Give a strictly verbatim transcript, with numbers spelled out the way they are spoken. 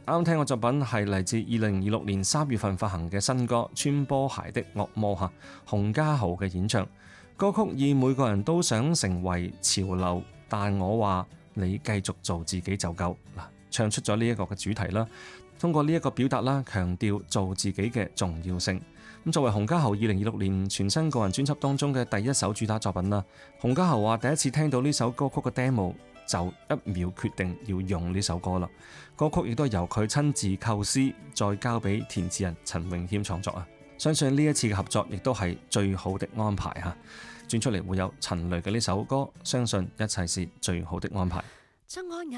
啱聽嘅作品係嚟自二零二六年三月份發行嘅新歌《穿波鞋的惡魔》嚇，洪嘉豪嘅演唱。歌曲以每個人都想成為潮流，但我話你繼續做自己就夠嗱，唱出咗呢一個嘅主題啦。通過呢一個表達啦，強調做自己嘅重要性。咁作為洪嘉豪二零二六年全新個人專輯當中嘅第一首主打作品啦，洪嘉豪話第一次聽到呢首歌曲嘅 demo 就一秒決定要用呢首歌啦。歌曲亦都由佢親自構思，再交俾填詞人陳詠謙創作啊。相信呢一次嘅合作亦都係最好的安排嚇。轉出嚟會有陳雷嘅呢首歌，相信一切是最好的安排。